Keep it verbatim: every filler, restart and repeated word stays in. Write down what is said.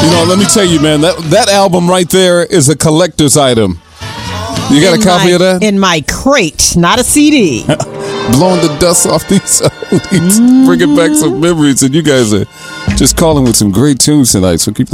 You know, let me tell you, man, that, that album right there is a collector's item. You got in a copy my, of that? In my crate, not a C D. Blowing the dust off these oldies, bringing back some memories, and you guys are just calling with some great tunes tonight, so keep